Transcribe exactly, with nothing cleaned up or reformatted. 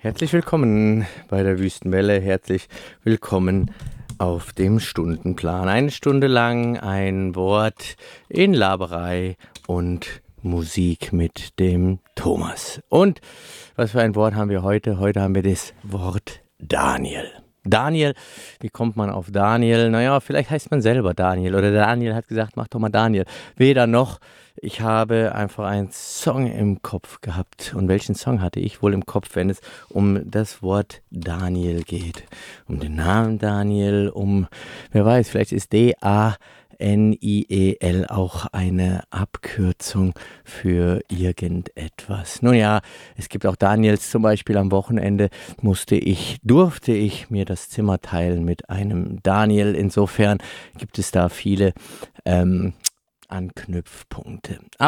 Herzlich willkommen bei der Wüstenwelle, herzlich willkommen auf dem Stundenplan. Eine Stunde lang ein Wort in Laberei und Musik mit dem Thomas. Und was für ein Wort haben wir heute? Heute haben wir das Wort Daniel. Daniel, wie kommt man auf Daniel? Naja, vielleicht heißt man selber Daniel oder Daniel hat gesagt, mach doch mal Daniel. Weder noch. Ich habe einfach einen Song im Kopf gehabt. Und welchen Song hatte ich wohl im Kopf, wenn es um das Wort Daniel geht? Um den Namen Daniel, um, wer weiß, vielleicht ist D A N I E L auch eine Abkürzung für irgendetwas. Nun ja, es gibt auch Daniels, zum Beispiel am Wochenende musste ich, durfte ich mir das Zimmer teilen mit einem Daniel. Insofern gibt es da viele ähm, Anknüpfpunkte.